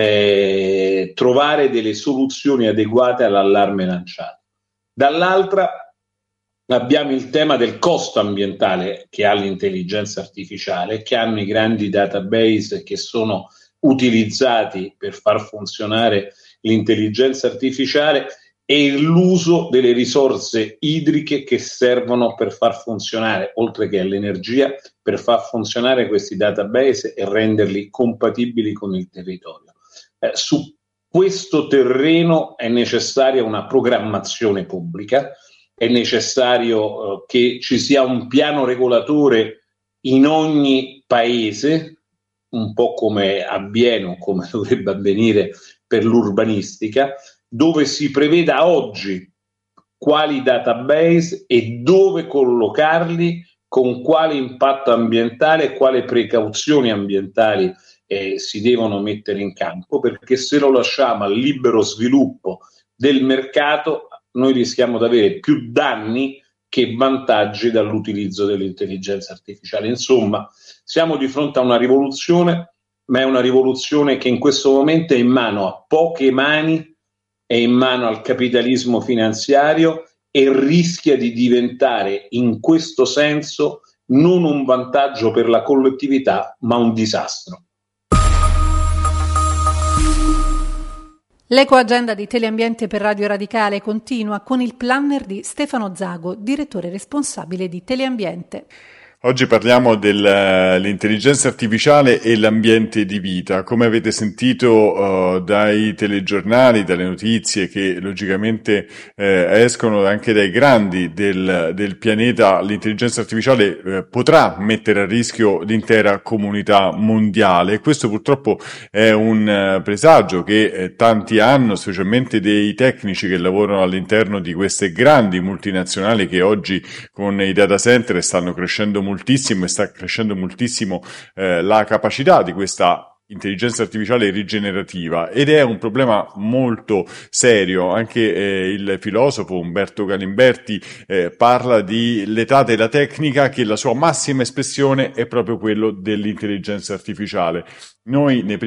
trovare delle soluzioni adeguate all'allarme lanciato. Dall'altra abbiamo il tema del costo ambientale che ha l'intelligenza artificiale, che hanno i grandi database che sono utilizzati per far funzionare l'intelligenza artificiale e l'uso delle risorse idriche che servono per far funzionare, oltre che all'energia, per far funzionare questi database e renderli compatibili con il territorio. Su questo terreno è necessaria una programmazione pubblica, è necessario che ci sia un piano regolatore in ogni paese, un po' come avviene o come dovrebbe avvenire per l'urbanistica, dove si preveda oggi quali database e dove collocarli, con quale impatto ambientale e quali precauzioni ambientali si devono mettere in campo, perché se lo lasciamo al libero sviluppo del mercato noi rischiamo di avere più danni che vantaggi dall'utilizzo dell'intelligenza artificiale. Insomma, siamo di fronte a una rivoluzione, ma è una rivoluzione che in questo momento è in mano a poche mani, è in mano al capitalismo finanziario e rischia di diventare in questo senso non un vantaggio per la collettività, ma un disastro. L'ecoagenda di Teleambiente per Radio Radicale continua con il planner di Stefano Zago, direttore responsabile di Teleambiente. Oggi parliamo dell'intelligenza artificiale e l'ambiente di vita. Come avete sentito dai telegiornali, dalle notizie che logicamente escono anche dai grandi del pianeta, l'intelligenza artificiale potrà mettere a rischio l'intera comunità mondiale. Questo purtroppo è un presagio che tanti hanno, specialmente dei tecnici che lavorano all'interno di queste grandi multinazionali che oggi con i data center stanno crescendo moltissimo e sta crescendo moltissimo la capacità di questa intelligenza artificiale rigenerativa, ed è un problema molto serio. Anche il filosofo Umberto Galimberti parla di l'età della tecnica, che la sua massima espressione è proprio quello dell'intelligenza artificiale. Noi nei